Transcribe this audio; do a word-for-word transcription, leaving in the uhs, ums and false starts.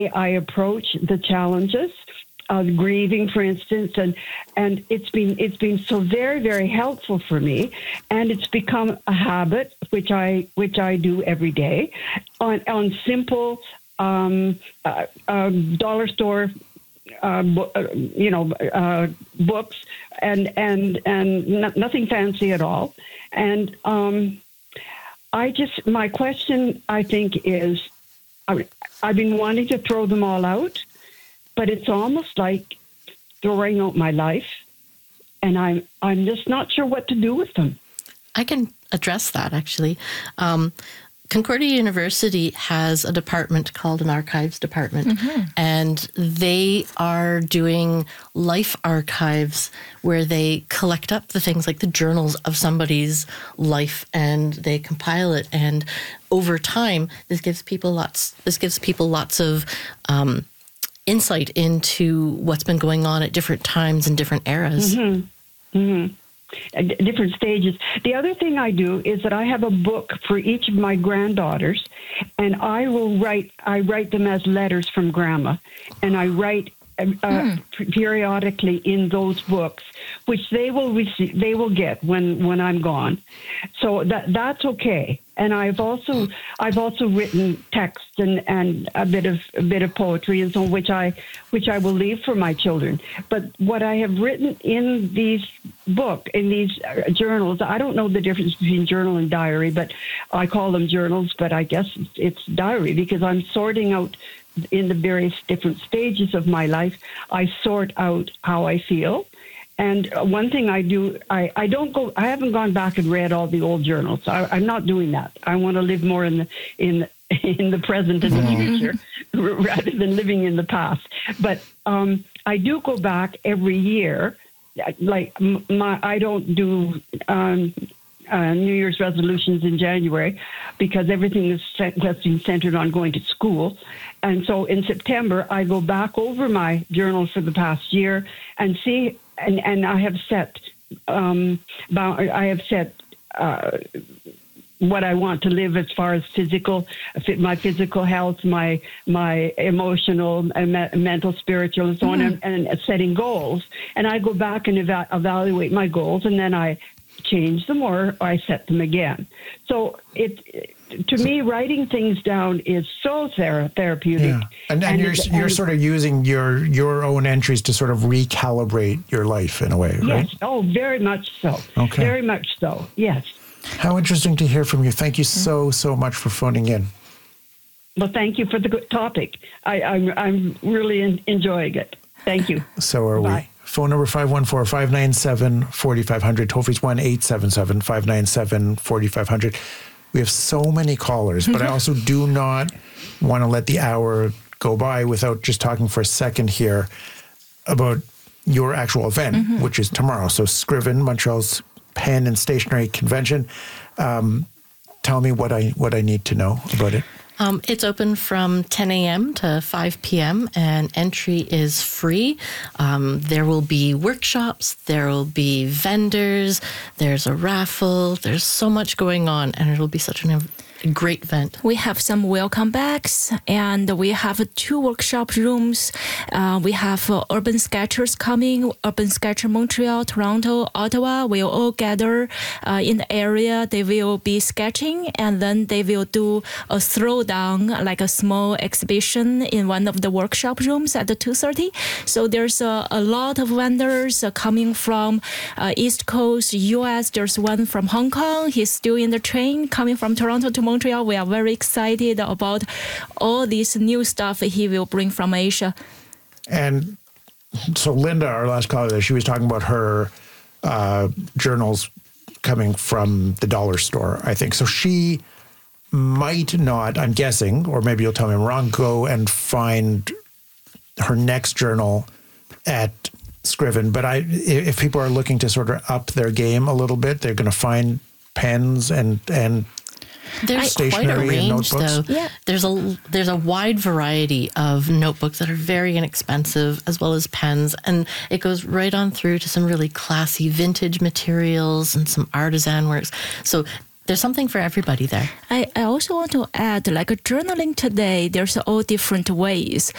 I approach the challenges of grieving, for instance, and and it's been it's been so very very helpful for me, and it's become a habit which I which I do every day on on simple um, uh, uh, dollar store. Uh, you know, uh, books and and and no, nothing fancy at all. And um, I just, my question, I think, is, I, I've been wanting to throw them all out, but it's almost like throwing out my life, and I'm I'm just not sure what to do with them. I can address that, actually. Um, Concordia University has a department called an archives department, mm-hmm. and they are doing life archives where they collect up the things like the journals of somebody's life and they compile it. And over time, this gives people lots. This gives people lots of um, insight into what's been going on at different times and different eras. Mm-hmm. Mm-hmm. Different stages. The other thing I do is that I have a book for each of my granddaughters, and I will write. I write them as letters from Grandma, and I write uh, mm. periodically in those books, which they will receive. They will get when when I'm gone. So that that's okay. And I've also I've also written text and, and a bit of a bit of poetry and so on, which I which I will leave for my children. But what I have written in these book in these journals, I don't know the difference between journal and diary, but I call them journals. But I guess it's, it's diary because I'm sorting out in the various different stages of my life. I sort out how I feel. And one thing I do, I, I don't go, I haven't gone back and read all the old journals. I, I'm not doing that. I want to live more in the, in, in the present and the future rather than living in the past. But um, I do go back every year. Like my, I don't do um, uh, New Year's resolutions in January because everything is has been centered on going to school. And so in September, I go back over my journal for the past year and see. And, and I have set, um, I have set uh, what I want to live as far as physical, my physical health, my my emotional, mental, spiritual, and so on, mm-hmm. and, and setting goals. And I go back and eva- evaluate my goals, and then I change them or I set them again. So it. To me, writing things down is so thera- therapeutic. Yeah. And, and, and you're you're and, sort of using your your own entries to sort of recalibrate your life in a way, right? Yes. Oh, very much so. Okay. Very much so. Yes. How interesting to hear from you. Thank you so, so much for phoning in. Well, thank you for the good topic. I, I'm, I'm really in, enjoying it. Thank you. So are Bye. we. Phone number five one four, five nine seven, four five zero zero. Toll free is one eight seven seven, five nine seven, four five zero zero. We have so many callers, but I also do not want to let the hour go by without just talking for a second here about your actual event, mm-hmm. which is tomorrow. So Scriven, Montreal's pen and stationery convention. Um, tell me what I what I need to know about it. Um, it's open from ten a.m. to five p.m. and entry is free. Um, there will be workshops, there will be vendors, there's a raffle, there's so much going on, and it'll be such an a great event. We have some welcome bags, and we have two workshop rooms. Uh, we have uh, Urban Sketchers coming, Urban Sketcher Montreal, Toronto, Ottawa. We'll all gather uh, in the area. They will be sketching, and then they will do a throwdown, like a small exhibition in one of the workshop rooms at the two thirty. So there's a, a lot of vendors uh, coming from uh, East Coast, U S. There's one from Hong Kong. He's still in the train coming from Toronto to Montreal. We are very excited about all this new stuff he will bring from Asia. And so Linda, our last caller, she was talking about her uh, journals coming from the dollar store, I think. So she might not, I'm guessing, or maybe you'll tell me I'm wrong, go and find her next journal at Scriven. But I, if people are looking to sort of up their game a little bit, they're going to find pens and and There's quite a range, though. Yeah. There's a there's a wide variety of notebooks that are very inexpensive, as well as pens, and it goes right on through to some really classy vintage materials and some artisan works. So there's something for everybody there. I, I also want to add, like journaling today, there's all different ways.